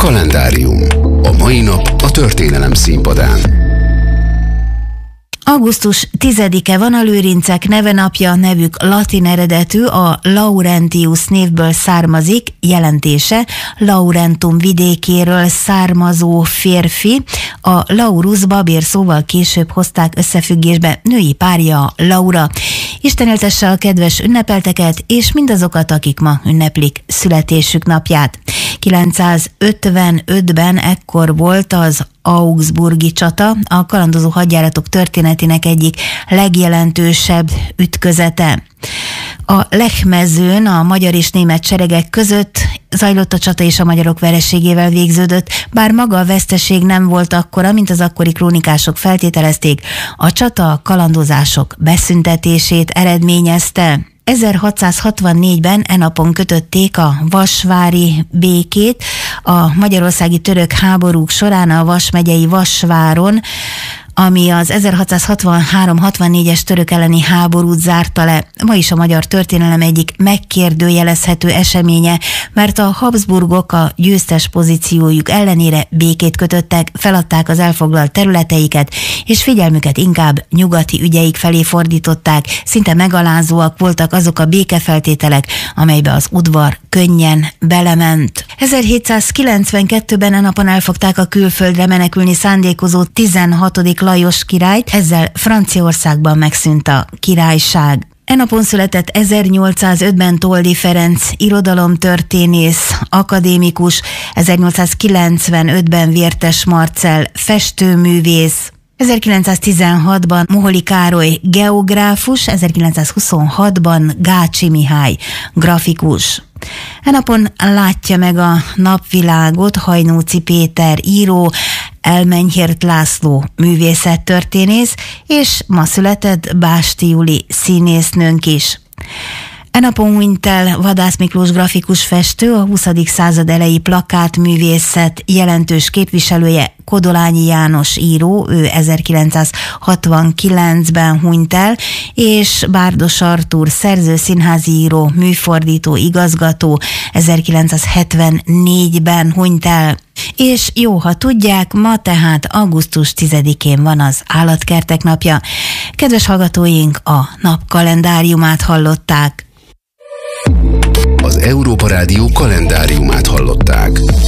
Kalendárium. A mai nap a történelem színpadán. Augusztus 10-e van, a lőrincek nevenapja, nevük latin eredetű, a Laurentius névből származik, jelentése Laurentum vidékéről származó férfi. A Laurus babérszóval később hozták összefüggésbe, női párja Laura. Isten éltesse a kedves ünnepelteket, és mindazokat, akik ma ünneplik születésük napját. 955-ben ekkor volt az augsburgi csata, a kalandozó hadjáratok történetének egyik legjelentősebb ütközete. A Lech-mezőn a magyar és német seregek között zajlott a csata, és a magyarok vereségével végződött, bár maga a veszteség nem volt akkora, mint az akkori krónikások feltételezték. A csata a kalandozások beszüntetését eredményezte. 1664-ben napon kötötték a vasvári békét. A magyarországi török háborúk során a Vas megyei Vasváron, ami az 1663-64-es török elleni háborút zárta le. Ma is a magyar történelem egyik megkérdőjelezhető eseménye, mert a Habsburgok a győztes pozíciójuk ellenére békét kötöttek, feladták az elfoglalt területeiket, és figyelmüket inkább nyugati ügyeik felé fordították. Szinte megalázóak voltak azok a békefeltételek, amelybe az udvar könnyen belement. 1792-ben napon elfogták a külföldre menekülni szándékozó 16. Lajos királyt, ezzel Franciaországban megszűnt a királyság. Napon született 1805-ben Toldy Ferenc irodalomtörténész, akadémikus, 1895-ben Vértes Marcell festőművész, 1916-ban Moholi Károly geográfus, 1926-ban Gácsi Mihály grafikus. Napon látja meg a napvilágot Hajnóci Péter író, Elmenyhért László művészettörténész, és ma született Básti Juli színésznőnk is. Napon hunyt el Vadász Miklós grafikus festő, a 20. század elejé plakátművészet jelentős képviselője, Kodolányi János író, ő 1969-ben hunyt el, és Bárdos Artúr szerző, színházi író, műfordító, igazgató 1974-ben hunyt el. És jó, ha tudják, ma tehát augusztus 10-én van az Állatkertek napja. Kedves hallgatóink, a nap kalendáriumát hallották. Az Európa Rádió kalendáriumát hallották.